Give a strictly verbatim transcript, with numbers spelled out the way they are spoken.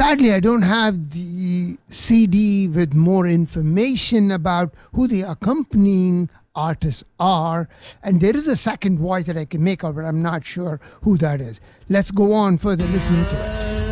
Sadly, I don't have the C D with more information about who the accompanying artists are. And there is a second voice that I can make out, but I'm not sure who that is. Let's go on further listening to it.